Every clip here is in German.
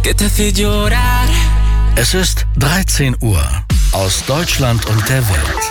que te hace llorar. Es ist 13 Uhr aus Deutschland und der Welt.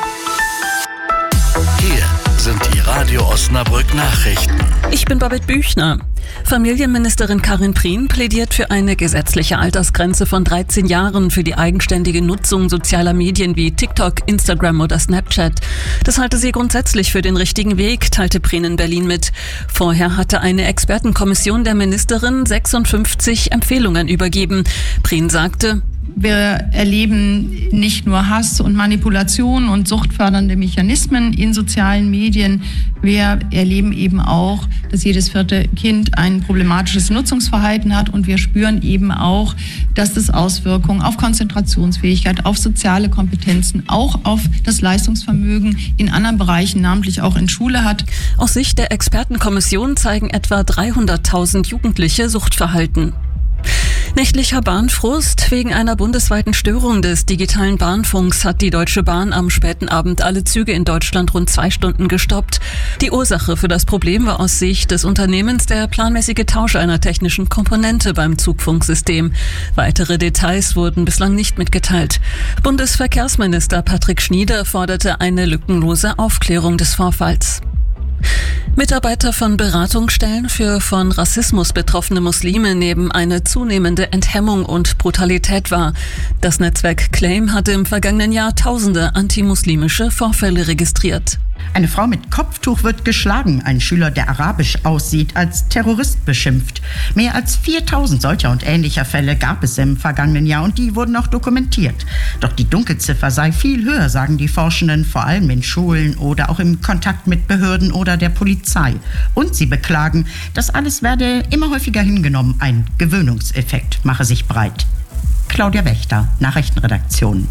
Hier sind die Radio Osnabrück Nachrichten. Ich bin Babette Büchner. Familienministerin Karin Prien plädiert für eine gesetzliche Altersgrenze von 13 Jahren für die eigenständige Nutzung sozialer Medien wie TikTok, Instagram oder Snapchat. Das halte sie grundsätzlich für den richtigen Weg, teilte Prien in Berlin mit. Vorher hatte eine Expertenkommission der Ministerin 56 Empfehlungen übergeben. Prien sagte: Wir erleben nicht nur Hass und Manipulation und suchtfördernde Mechanismen in sozialen Medien. Wir erleben eben auch, dass jedes vierte Kind ein problematisches Nutzungsverhalten hat. Und wir spüren eben auch, dass das Auswirkungen auf Konzentrationsfähigkeit, auf soziale Kompetenzen, auch auf das Leistungsvermögen in anderen Bereichen, namentlich auch in Schule hat. Aus Sicht der Expertenkommission zeigen etwa 300.000 Jugendliche Suchtverhalten. Nächtlicher Bahnfrust. Wegen einer bundesweiten Störung des digitalen Bahnfunks hat die Deutsche Bahn am späten Abend alle Züge in Deutschland rund 2 Stunden gestoppt. Die Ursache für das Problem war aus Sicht des Unternehmens der planmäßige Tausch einer technischen Komponente beim Zugfunksystem. Weitere Details wurden bislang nicht mitgeteilt. Bundesverkehrsminister Patrick Schnieder forderte eine lückenlose Aufklärung des Vorfalls. Mitarbeiter von Beratungsstellen für von Rassismus betroffene Muslime nehmen eine zunehmende Enthemmung und Brutalität wahr. Das Netzwerk Claim hatte im vergangenen Jahr tausende antimuslimische Vorfälle registriert. Eine Frau mit Kopftuch wird geschlagen. Ein Schüler, der arabisch aussieht, als Terrorist beschimpft. Mehr als 4000 solcher und ähnlicher Fälle gab es im vergangenen Jahr und die wurden auch dokumentiert. Doch die Dunkelziffer sei viel höher, sagen die Forschenden, vor allem in Schulen oder auch im Kontakt mit Behörden oder der Polizei. Und sie beklagen, das alles werde immer häufiger hingenommen. Ein Gewöhnungseffekt mache sich breit. Claudia Wächter, Nachrichtenredaktion.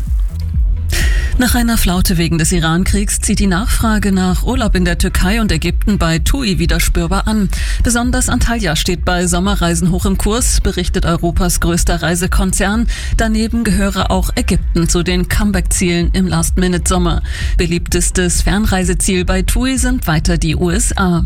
Nach einer Flaute wegen des Iran-Kriegs zieht die Nachfrage nach Urlaub in der Türkei und Ägypten bei TUI wieder spürbar an. Besonders Antalya steht bei Sommerreisen hoch im Kurs, berichtet Europas größter Reisekonzern. Daneben gehöre auch Ägypten zu den Comeback-Zielen im Last-Minute-Sommer. Beliebtestes Fernreiseziel bei TUI sind weiter die USA.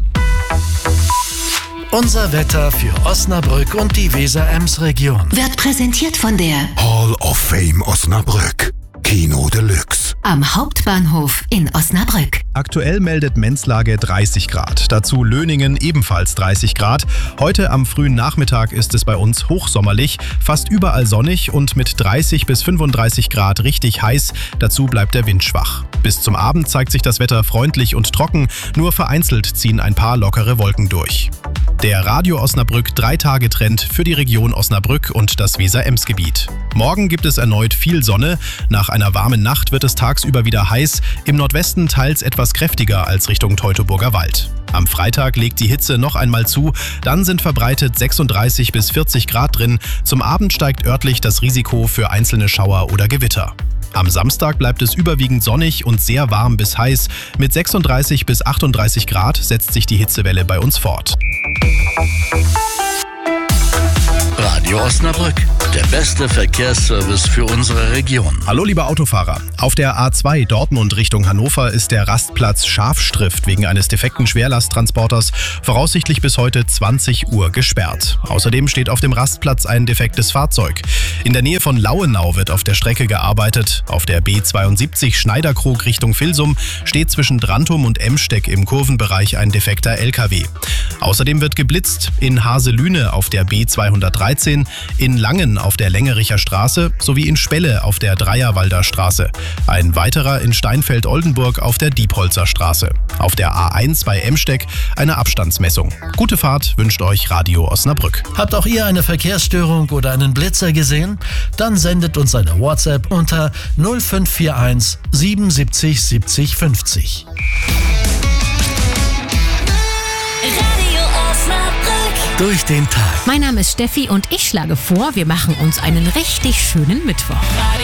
Unser Wetter für Osnabrück und die Weser-Ems-Region Wird präsentiert von der Hall of Fame Osnabrück. Kino Deluxe. Am Hauptbahnhof in Osnabrück. Aktuell meldet Menzlage 30 Grad. Dazu Löningen ebenfalls 30 Grad. Heute am frühen Nachmittag ist es bei uns hochsommerlich, fast überall sonnig und mit 30 bis 35 Grad richtig heiß. Dazu bleibt der Wind schwach. Bis zum Abend zeigt sich das Wetter freundlich und trocken, nur vereinzelt ziehen ein paar lockere Wolken durch. Der Radio Osnabrück 3-Tage-Trend für die Region Osnabrück und das Weser-Ems-Gebiet. Morgen gibt es erneut viel Sonne. Nach einer warmen Nacht wird es tagsüber wieder heiß. Im Nordwesten teils etwas kräftiger als Richtung Teutoburger Wald. Am Freitag legt die Hitze noch einmal zu. Dann sind verbreitet 36 bis 40 Grad drin. Zum Abend steigt örtlich das Risiko für einzelne Schauer oder Gewitter. Am Samstag bleibt es überwiegend sonnig und sehr warm bis heiß. Mit 36 bis 38 Grad setzt sich die Hitzewelle bei uns fort. Radio Osnabrück, der beste Verkehrsservice für unsere Region. Hallo liebe Autofahrer. Auf der A2 Dortmund Richtung Hannover ist der Rastplatz Schafstrift wegen eines defekten Schwerlasttransporters voraussichtlich bis heute 20 Uhr gesperrt. Außerdem steht auf dem Rastplatz ein defektes Fahrzeug. In der Nähe von Lauenau wird auf der Strecke gearbeitet. Auf der B72 Schneiderkrog Richtung Vilsum steht zwischen Drantum und Emsteck im Kurvenbereich ein defekter LKW. Außerdem wird geblitzt in Haselüne auf der B213, in Langen auf der Längericher Straße sowie in Spelle auf der Dreierwalder Straße. Ein weiterer in Steinfeld-Oldenburg auf der Diepholzer Straße. Auf der A1 bei Emsteck eine Abstandsmessung. Gute Fahrt wünscht euch Radio Osnabrück. Habt auch ihr eine Verkehrsstörung oder einen Blitzer gesehen? Dann sendet uns eine WhatsApp unter 0541 77 70 50. Durch den Tag. Mein Name ist Steffi und ich schlage vor, wir machen uns einen richtig schönen Mittwoch.